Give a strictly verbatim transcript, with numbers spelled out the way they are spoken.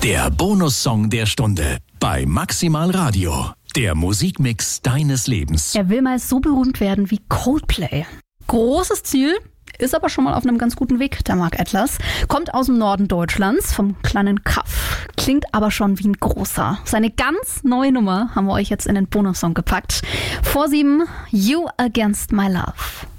Der Bonussong der Stunde bei Maximal Radio. Der Musikmix deines Lebens. Er will mal so berühmt werden wie Coldplay. Großes Ziel, ist aber schon mal auf einem ganz guten Weg, der Mark Atlas. Kommt aus dem Norden Deutschlands, vom kleinen Kaff. Klingt aber schon wie ein großer. Seine ganz neue Nummer haben wir euch jetzt in den Bonussong gepackt. Vor sieben, You Against My Love.